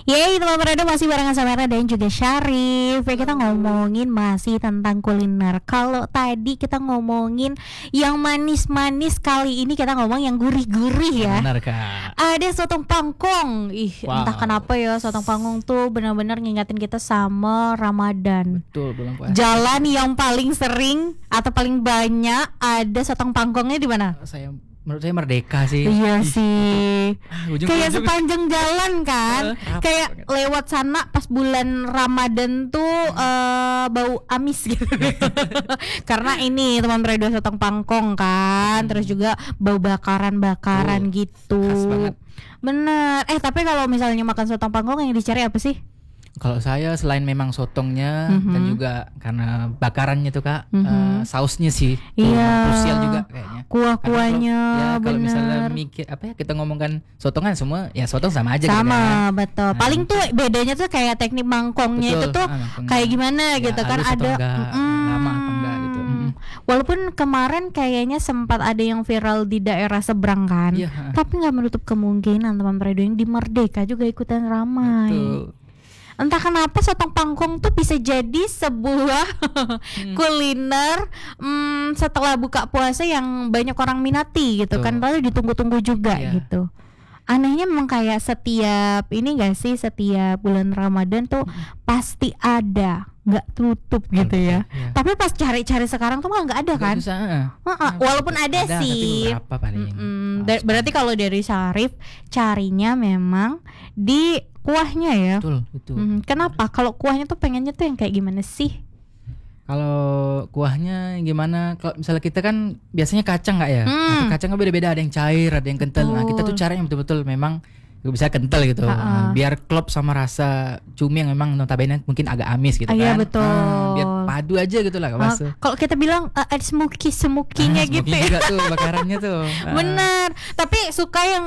Yeay teman Redo masih barengan sama Era dan juga Syarif. Ya, kita ngomongin masih tentang kuliner. Kalau tadi kita ngomongin yang manis-manis, kali ini kita ngomong yang gurih-gurih ya. Benar Kak. Ada sotong pangkong. Wow. Entah kenapa ya sotong pangkong tuh benar-benar ngingatin kita sama Ramadan. Betul, bulan puasa. Jalan yang paling sering atau paling banyak ada sotong pangkongnya di mana? Menurut saya Merdeka sih. Iya sih. Ujung-ujung. Kayak sepanjang jalan kan. Kayak lewat sana pas bulan Ramadan tuh bau amis gitu. Karena ini teman Redo sotong pangkong kan. Terus juga bau bakaran-bakaran gitu. Khas banget. Bener. Tapi kalau misalnya makan sotong pangkong yang dicari apa sih? Kalau saya selain memang sotongnya dan juga karena bakarannya tuh Kak, sausnya sih Iya. krusial juga kayaknya. Kuah-kuahnya Kalau bener. misalnya mikir kita ngomongkan sotongan semua ya sotong sama aja gitu Sama kan. betul. Paling tuh bedanya tuh kayak teknik mangkongnya Betul. itu tuh Mangkongnya. kayak gimana Ya, gitu kan halus atau ada. enggak, lama atau enggak gitu. Walaupun kemarin kayaknya sempat ada yang viral di daerah seberang kan, Iya. tapi nggak menutup kemungkinan teman Predo yang di Merdeka juga ikutan ramai. Betul. Entah kenapa sotong pangkong tuh bisa jadi sebuah kuliner setelah buka puasa yang banyak orang minati gitu kan, lalu ditunggu-tunggu juga gitu. Anehnya memang kayak setiap ini gak sih, setiap bulan Ramadan tuh pasti ada, nggak tutup gitu ya. Iya. Tapi pas cari-cari sekarang tuh nggak ada kan? Susah. Walaupun ada sih. Tapi beberapa paling. Berarti kalau dari Syarif carinya memang di kuahnya ya. Betul. Kenapa? Kalau kuahnya tuh pengennya tuh yang kayak gimana sih? Kalau kuahnya gimana? Kalau misalnya kita kan biasanya kacang nggak ya? Nah, kacangnya beda-beda, ada yang cair, ada yang kental. Nah, kita tuh caranya betul-betul memang bisa kental gitu. Nah, biar klop sama rasa cumi yang memang notabene mungkin agak amis gitu kan. Iya betul. Biar padu aja gitu lah masuk. Kalau kita bilang ada smoky-smoky-nya gitu ya. Juga tuh bakarannya tuh. Bener. Tapi suka yang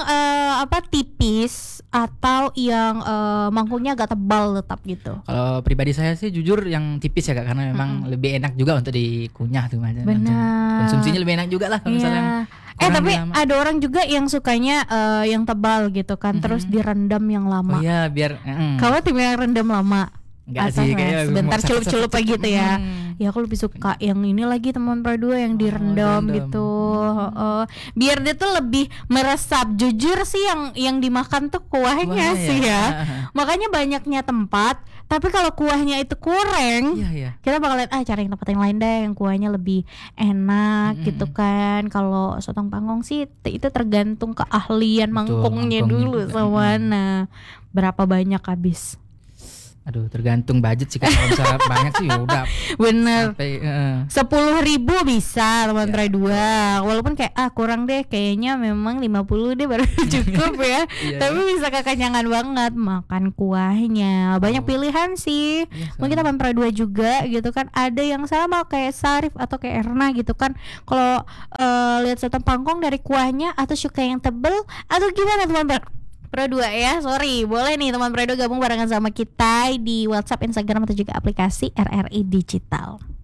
tipis atau yang mangkuknya agak tebal tetap gitu. Kalau pribadi saya sih jujur yang tipis ya Kak, karena memang lebih enak juga untuk dikunyah tuh macam. Benar. Konsumsinya lebih enak juga lah kalau misalnya. Tapi ada orang juga yang sukanya yang tebal gitu kan, terus direndam yang lama. Oh iya, biar Kalau tim yang rendam lama. Enggak sih, kayak sebentar celup-celup aja gitu ya. Ya aku lebih suka yang ini lagi teman berdua yang direndam gitu. Biar dia tuh lebih meresap. Jujur sih yang dimakan tuh kuahnya sih ya. Makanya banyaknya tempat, tapi kalau kuahnya itu kurang, kita bakalan cari yang tempat yang lain deh yang kuahnya lebih enak gitu kan. Kalau sotong pangkong sih itu tergantung keahlian mangkongnya dulu sama berapa banyak habis. Aduh, tergantung budget sih, kalau misalnya banyak sih udah. Bener. 10.000 bisa teman try 2. Walaupun kayak kurang deh, kayaknya memang 50 deh baru cukup ya. Tapi bisa kekenyangan banget makan kuahnya. Banyak pilihan sih. Mungkin teman try 2 juga gitu kan. Ada yang sama kayak Syarif atau kayak Erna gitu kan. Kalau lihat sotong pangkong dari kuahnya atau suka yang tebel atau gimana teman Pro 2 ya, sorry. Boleh nih teman Predo gabung barengan sama kita di WhatsApp, Instagram atau juga aplikasi RRI Digital.